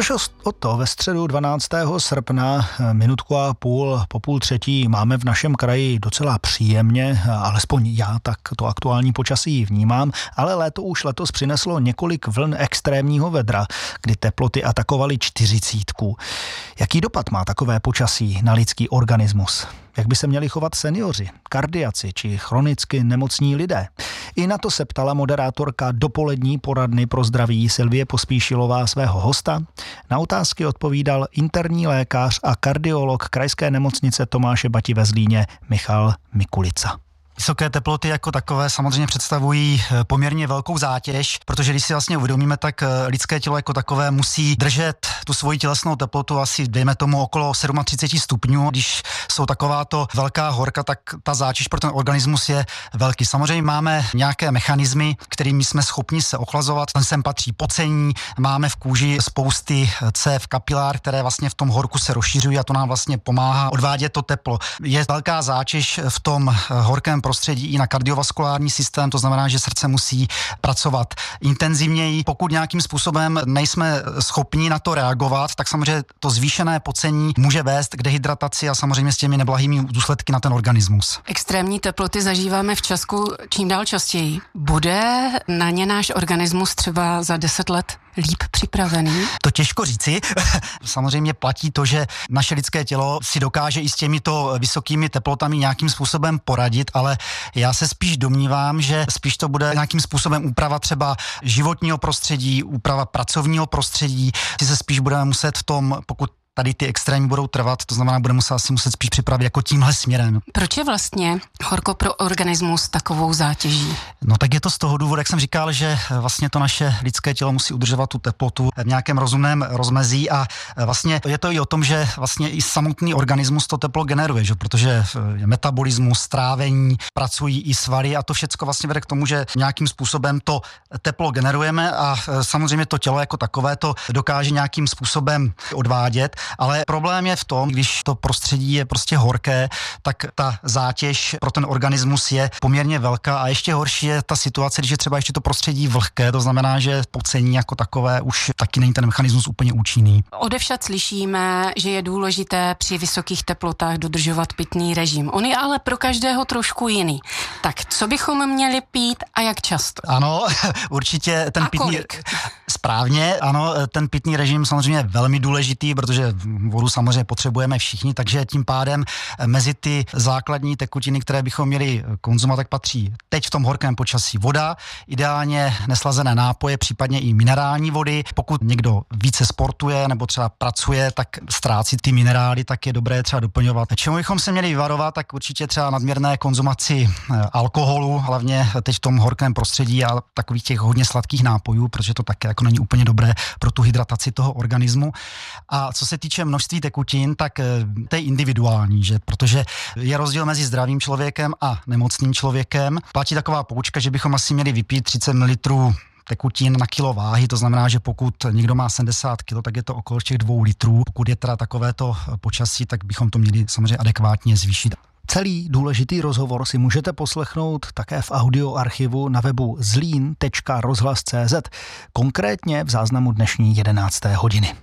Což o to ve středu 12. srpna, minutku a půl po 2:30 máme v našem kraji docela příjemně, alespoň já tak to aktuální počasí vnímám, ale léto už letos přineslo několik vln extrémního vedra, kdy teploty atakovaly 40. Jaký dopad má takové počasí na lidský organismus? Jak by se měli chovat seniori, kardiaci či chronicky nemocní lidé? I na to se ptala moderátorka dopolední poradny pro zdraví Silvie Pospíšilová svého hosta. Na otázky odpovídal interní lékař a kardiolog krajské nemocnice Tomáše Bati ve Zlíně Michal Mikulica. Vysoké teploty jako takové samozřejmě představují poměrně velkou zátěž, protože když si vlastně uvědomíme, tak lidské tělo jako takové musí držet tu svoji tělesnou teplotu asi, dejme tomu, okolo 37 stupňů. Když jsou takováto velká horka, tak ta zátěž pro ten organismus je velký. Samozřejmě máme nějaké mechanismy, kterými jsme schopni se ochlazovat. Ten sem patří pocení, máme v kůži spousty cév, kapilár, které vlastně v tom horku se rozšiřují a to nám vlastně pomáhá odvádět to teplo. Je velká zátěž v tom horkém prostředí i na kardiovaskulární systém, to znamená, že srdce musí pracovat intenzivněji. Pokud nějakým způsobem nejsme schopni na to reagovat, tak samozřejmě to zvýšené pocení může vést k dehydrataci a samozřejmě s těmi neblahými důsledky na ten organismus. Extrémní teploty zažíváme v Česku čím dál častěji. Bude na ně náš organismus třeba za 10 let líp připravený? To těžko říci. Samozřejmě platí to, že naše lidské tělo si dokáže i s těmito vysokými teplotami nějakým způsobem poradit, ale já se spíš domnívám, že spíš to bude nějakým způsobem úprava třeba životního prostředí, úprava pracovního prostředí, že se spíš budeme muset v tom, pokud tady ty extrémy budou trvat, to znamená, budeme se asi muset spíš připravit jako tímhle směrem. Proč je vlastně horko pro organismus takovou zátěží? No tak je to z toho důvodu, jak jsem říkal, že vlastně to naše lidské tělo musí udržovat tu teplotu v nějakém rozumném rozmezí a vlastně je to i o tom, že vlastně i samotný organismus to teplo generuje, že? Protože metabolismus, strávení, pracují i svaly a to všecko vlastně vede k tomu, že nějakým způsobem to teplo generujeme a samozřejmě to tělo jako takové to dokáže nějakým způsobem odvádět. Ale problém je v tom, když to prostředí je prostě horké, tak ta zátěž pro ten organismus je poměrně velká a ještě horší je ta situace, když je třeba ještě to prostředí vlhké, to znamená, že pocení jako takové už taky není ten mechanismus úplně účinný. Odevšad slyšíme, že je důležité při vysokých teplotách dodržovat pitný režim. On je ale pro každého trošku jiný. Tak co bychom měli pít a jak často? Ano, určitě ten pitný... Správně, ano, ten pitný režim samozřejmě je velmi důležitý, protože vodu samozřejmě potřebujeme všichni, takže tím pádem mezi ty základní tekutiny, které bychom měli konzumovat, tak patří teď v tom horkém počasí voda, ideálně neslazené nápoje, případně i minerální vody. Pokud někdo více sportuje nebo třeba pracuje, tak ztrácí ty minerály, tak je dobré třeba doplňovat. Čemu bychom se měli vyvarovat, tak určitě třeba nadměrné konzumaci alkoholu, hlavně teď v tom horkém prostředí a takových těch hodně sladkých nápojů, protože to také jako není úplně dobré pro tu hydrataci toho organismu. A co se týče množství tekutin, tak to je individuální, že? Protože je rozdíl mezi zdravým člověkem a nemocným člověkem. Platí taková poučka, že bychom asi měli vypít 30 ml tekutin na kilo váhy, to znamená, že pokud někdo má 70 kg, tak je to okolo těch 2 litrů. Pokud je teda takovéto počasí, tak bychom to měli samozřejmě adekvátně zvýšit. Celý důležitý rozhovor si můžete poslechnout také v audioarchivu na webu zlin.rozhlas.cz, konkrétně v záznamu dnešní 11. hodiny.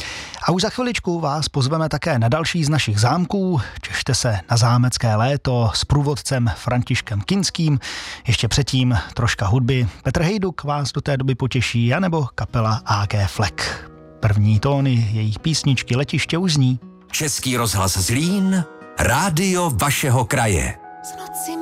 A už za chviličku vás pozveme také na další z našich zámků. Těšte se na zámecké léto s průvodcem Františkem Kinským. Ještě předtím troška hudby. Petr Hejduk vás do té doby potěší, anebo kapela AG Flek. První tóny jejich písničky Letiště už zní. Český rozhlas Zlín, rádio vašeho kraje.